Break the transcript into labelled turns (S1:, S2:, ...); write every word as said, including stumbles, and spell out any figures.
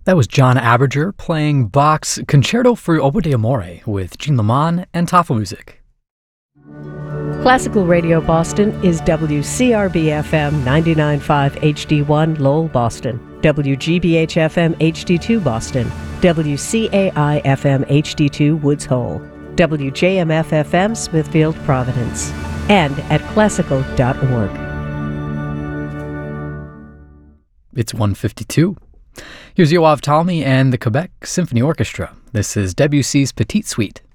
S1: That was John Aberger playing Bach's Concerto for Oboe d'Amore with Jean Leman and Tafelmusik.
S2: Classical Radio Boston is W C R B F M ninety-nine point five H D one Lowell, Boston, W G B H F M H D two Boston, W C A I F M H D two Woods Hole, W J M F F M Smithfield, Providence, and at classical dot org.
S1: It's one fifty-two. Here's Yoav Talmy and the Quebec Symphony Orchestra. This is Debussy's Petite Suite.